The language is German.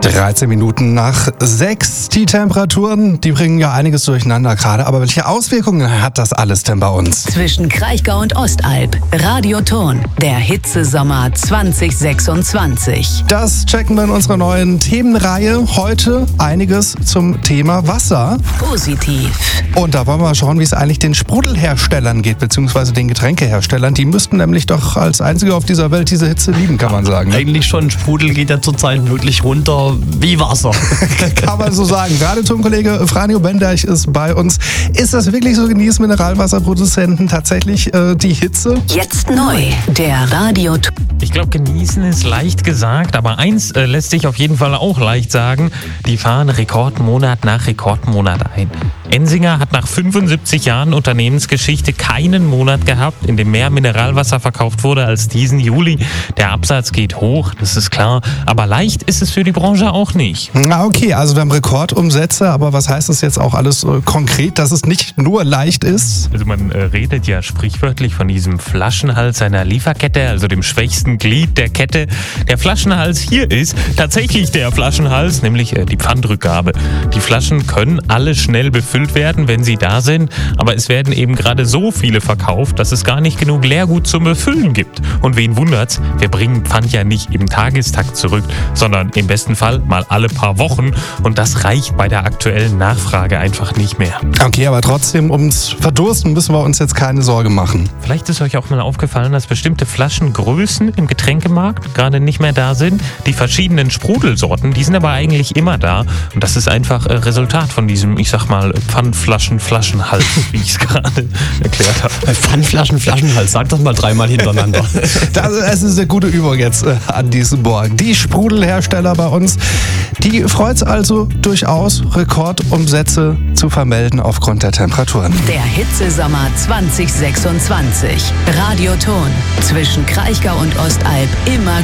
13 Minuten nach 6. Die Temperaturen, die bringen ja einiges durcheinander gerade. Aber welche Auswirkungen hat das alles denn bei uns? Zwischen Kraichgau und Ostalb. Radioton. Der Hitzesommer 2026. Das checken wir in unserer neuen Themenreihe. Heute einiges zum Thema Wasser. Positiv. Und da wollen wir mal schauen, wie es eigentlich den Sprudelherstellern geht, beziehungsweise den Getränkeherstellern. Die müssten nämlich doch als einzige auf dieser Welt diese Hitze lieben, kann man sagen. Eigentlich schon. Sprudel geht ja zurzeit wirklich runter wie Wasser. Kann man so sagen. Radioton-Kollege Franjo Benderch ist bei uns. Ist das wirklich so? Genießen Mineralwasserproduzenten tatsächlich die Hitze? Jetzt neu. Der Radioton. Ich glaube, genießen ist leicht gesagt, aber eins lässt sich auf jeden Fall auch leicht sagen. Die fahren Rekordmonat nach Rekordmonat ein. Ensinger hat nach 75 Jahren Unternehmensgeschichte keinen Monat gehabt, in dem mehr Mineralwasser verkauft wurde als diesen Juli. Der Absatz geht hoch, das ist klar, aber leicht ist es für die Branche auch nicht. Na okay, also wir haben Rekordumsätze, aber was heißt das jetzt auch alles konkret, dass es nicht nur leicht ist? Also man redet ja sprichwörtlich von diesem Flaschenhals einer Lieferkette, also dem schwächsten Glied der Kette. Der Flaschenhals hier ist tatsächlich der Flaschenhals, nämlich die Pfandrückgabe. Die Flaschen können alle schnell befüllt werden, wenn sie da sind, aber es werden eben gerade so viele verkauft, dass es gar nicht genug Leergut zum Befüllen gibt. Und wen wundert's, wir bringen Pfand ja nicht im Tagestakt zurück, sondern im besten Fall mal alle paar Wochen und das reicht bei der aktuellen Nachfrage einfach nicht mehr. Okay, aber trotzdem, ums Verdursten müssen wir uns jetzt keine Sorge machen. Vielleicht ist euch auch mal aufgefallen, dass bestimmte Flaschengrößen im Getränkemarkt gerade nicht mehr da sind. Die verschiedenen Sprudelsorten, die sind aber eigentlich immer da und das ist einfach Resultat von diesem, ich sag mal, Pfandflaschen-Flaschenhals, wie ich es gerade erklärt habe. Pfandflaschen-Flaschenhals, sag das mal 3-mal hintereinander. Es ist eine gute Übung jetzt an diesem Morgen. Die Sprudelhersteller bei uns, die freut es also durchaus, Rekordumsätze zu vermelden aufgrund der Temperaturen. Der Hitzesommer 2026. Radioton. Zwischen Kraichgau und Ostalb immer